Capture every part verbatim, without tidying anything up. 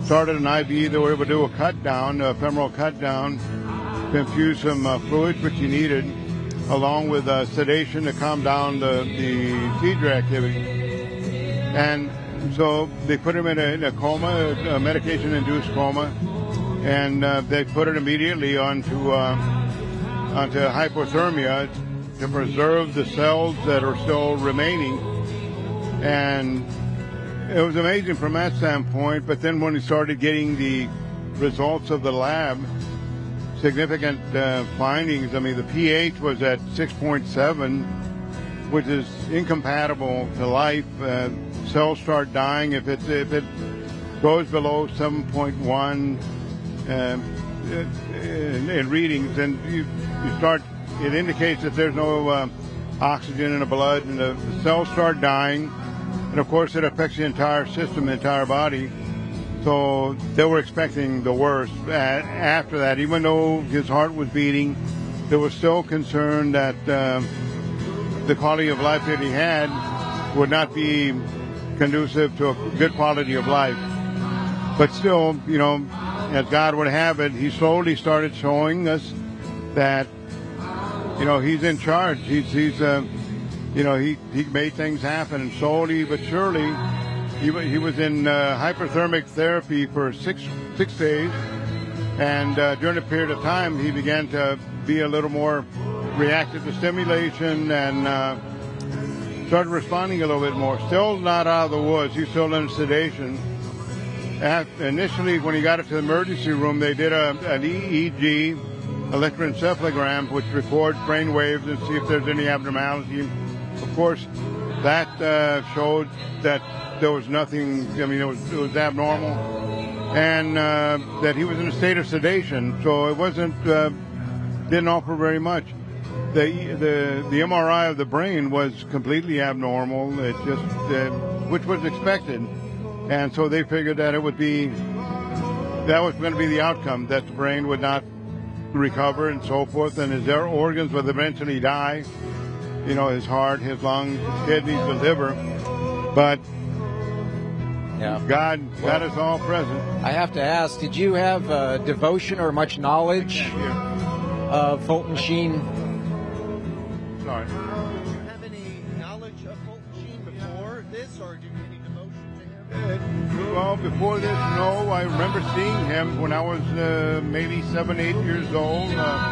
started an I V. They were able to do a cut down, a femoral cut down, to infuse some uh, fluids which he needed, along with uh, sedation to calm down the, the seizure activity. And so they put him in a, in a coma, a medication-induced coma, and uh, they put it immediately onto, uh, onto hypothermia to preserve the cells that are still remaining. And it was amazing from that standpoint, but then when he started getting the results of the lab, significant uh, findings. I mean, the pH was at six point seven, which is incompatible to life. Uh, cells start dying if it if it goes below seven point one uh, in, in readings. Then you you start. It indicates that there's no uh, oxygen in the blood, and the, the cells start dying. And of course, it affects the entire system, the entire body. So they were expecting the worst. After that, even though his heart was beating, they were still concerned that uh, the quality of life that he had would not be conducive to a good quality of life. But still, you know, as God would have it, he slowly started showing us that, you know, he's in charge. He's, he's uh, you know, he, he made things happen, and slowly but surely, He, he was in uh, hyperthermic therapy for six six days, and uh, during a period of time, he began to be a little more reactive to stimulation and uh, started responding a little bit more. Still not out of the woods. He's still in sedation. At, initially, when he got into the emergency room, they did a, an E E G, electroencephalogram, which records brain waves and see if there's any abnormality. Of course, that uh, showed that there was nothing, I mean, it was, it was abnormal, and uh, that he was in a state of sedation, so it wasn't, uh, didn't offer very much. The, the, the M R I of the brain was completely abnormal, it just, uh, which was expected, and so they figured that it would be, that was going to be the outcome, that the brain would not recover and so forth, and his organs would eventually die, you know, his heart, his lungs, his kidneys, the liver, but yeah. God, God is all present. I have to ask, did you have uh, devotion or much knowledge of Fulton Sheen? Sorry. Did you have any knowledge of Fulton Sheen before this, or did you have any devotion to him? Uh, well, before this, no. I remember seeing him when I was uh, maybe seven, eight years old,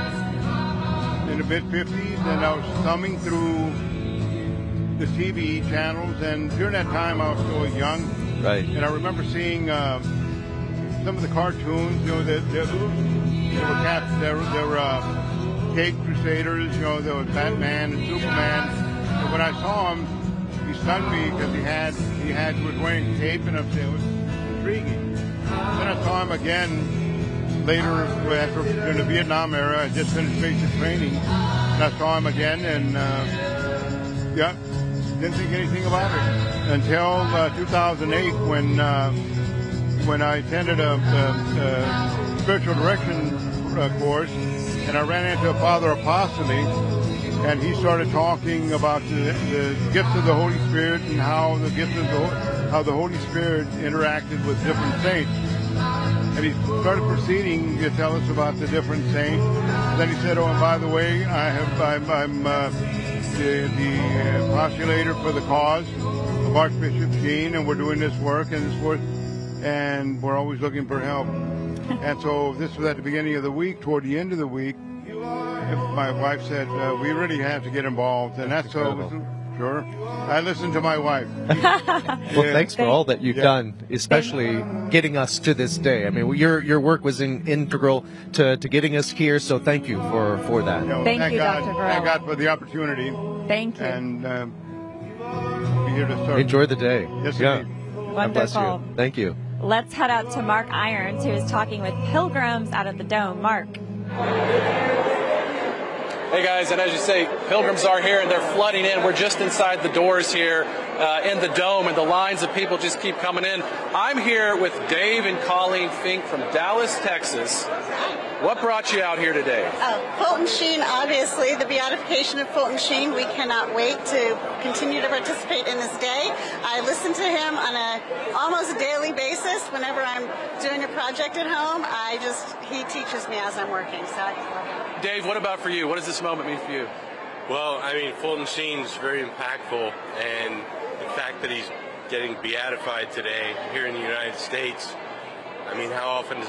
uh, in the mid fifties, and I was thumbing through the T V channels, and during that time I was still young. Right. And I remember seeing uh, some of the cartoons, you know, that there were cats, there were, there were uh, Cape Crusaders, you know, there was Batman and Superman. And when I saw him, he stunned me because he had, he had, was wearing cape, and it was intriguing. Then I saw him again later after during the Vietnam era. I just finished basic training, and I saw him again, and uh, yeah. Didn't think anything about it until uh, two thousand eight, when uh, when I attended a, a, a spiritual direction uh, course, and I ran into a Father Apostoli, and he started talking about the, the gifts of the Holy Spirit and how the gifts of the how the Holy Spirit interacted with different saints. And he started proceeding to tell us about the different saints. Then he said, "Oh, and by the way, I have I'm." I'm uh, the, the uh, postulator for the cause of Archbishop Sheen, and we're doing this work and this work, and we're always looking for help." And so this was at the beginning of the week. Toward the end of the week, my wife said, uh, we really have to get involved, and that's so sure. I listened to my wife. Well, yeah. thanks for all that you've yeah. done, especially getting us to this day. I mean, your your work was in, integral to, to getting us here, so thank you for, for that. You know, thank, thank you, God, Doctor Varela. Thank God for the opportunity. Thank you. And uh, be here to serve. Enjoy the day. Yes, yeah. indeed. God bless you. Wonderful. Thank you. Let's head out to Mark Irons, who is talking with pilgrims out of the Dome. Mark. Hey guys, and as you say, pilgrims are here and they're flooding in. We're just inside the doors here. uh, in the Dome, and the lines of people just keep coming in. I'm here with Dave and Colleen Fink from Dallas, Texas. What brought you out here today? Uh, Fulton Sheen, obviously, the beatification of Fulton Sheen. We cannot wait to continue to participate in this day. I listen to him on a almost daily basis whenever I'm doing a project at home. I just, he teaches me as I'm working. So I love it. Dave, what about for you? What does this moment mean for you? Well, I mean, Fulton Sheen's very impactful, and the fact that he's getting beatified today here in the United States, I mean, how often does